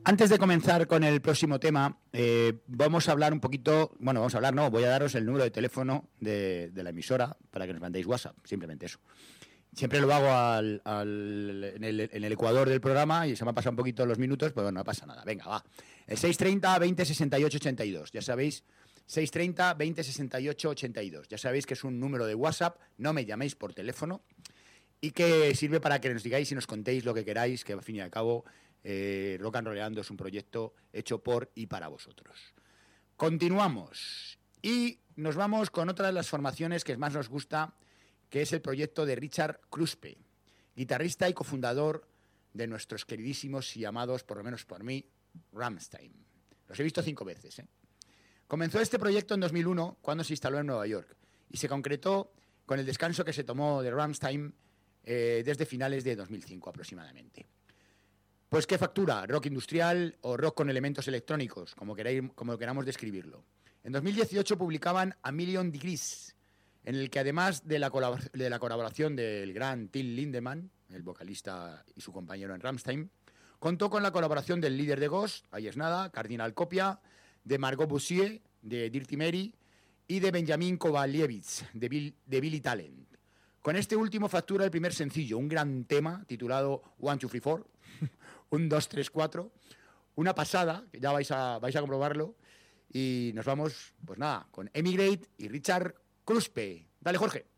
Antes de comenzar con el próximo tema, vamos a hablar un poquito, voy a daros el número de teléfono de la emisora para que nos mandéis WhatsApp, simplemente eso. Siempre lo hago en el ecuador del programa y se me ha pasado un poquito los minutos, pero bueno, no pasa nada. Venga, va. El 630 20 68 82, ya sabéis, 630 20 68 82. Ya sabéis que es un número de WhatsApp, no me llaméis por teléfono y que sirve para que nos digáis y nos contéis lo que queráis, que al fin y al cabo Rock and Rollando es un proyecto hecho por y para vosotros. Continuamos y nos vamos con otra de las formaciones que más nos gusta, que es el proyecto de Richard Kruspe, guitarrista y cofundador de nuestros queridísimos y amados, por lo menos por mí, Rammstein. Los he visto 5 veces. Comenzó este proyecto en 2001, cuando se instaló en Nueva York, y se concretó con el descanso que se tomó de Rammstein desde finales de 2005 aproximadamente. Pues ¿qué factura? ¿Rock industrial o rock con elementos electrónicos? Como queramos describirlo. En 2018 publicaban A Million Degrees, en el que además de la colaboración del gran Till Lindemann, el vocalista y su compañero en Rammstein, contó con la colaboración del líder de Ghost, ahí es nada, Cardinal Copia, de Margot Boursier, de Dirty Mary, y de Benjamin Kowaliewicz, de Billy Talent. Con este último factura el primer sencillo, un gran tema titulado 1, 2, 3, 4, 1, 2, 3, 4, una pasada, que ya vais a comprobarlo, y nos vamos, pues nada, con Emigrate y Richard Kruspe. Dale, Jorge.